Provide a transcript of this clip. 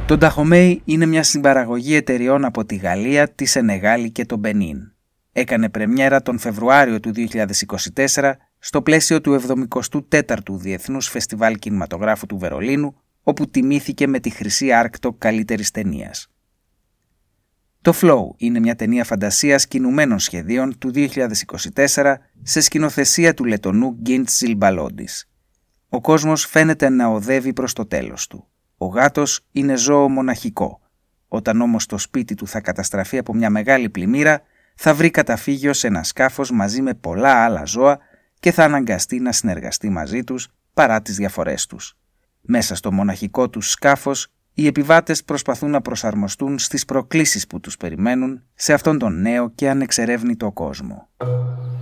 Το Νταχομέι είναι μια συμπαραγωγή εταιριών από τη Γαλλία, τη Σενεγάλη και το Μπενίν. Έκανε πρεμιέρα τον Φεβρουάριο του 2024 στο πλαίσιο του 74ου Διεθνούς Φεστιβάλ Κινηματογράφου του Βερολίνου, όπου τιμήθηκε με τη Χρυσή Άρκτο καλύτερης ταινίας. Το Flow είναι μια ταινία φαντασίας κινουμένων σχεδίων του 2024 σε σκηνοθεσία του Λετονού Γκίντ Ζιλμπαλόντης. Ο κόσμος φαίνεται να οδεύει προς το τέλος του. Ο γάτος είναι ζώο μοναχικό. Όταν όμως το σπίτι του θα καταστραφεί από μια μεγάλη πλημμύρα, θα βρει καταφύγιο σε ένα σκάφος μαζί με πολλά άλλα ζώα και θα αναγκαστεί να συνεργαστεί μαζί τους παρά τις διαφορές τους. Μέσα στο μοναχικό τους σκάφος, οι επιβάτες προσπαθούν να προσαρμοστούν στις προκλήσεις που τους περιμένουν σε αυτόν τον νέο και ανεξερεύνητο κόσμο.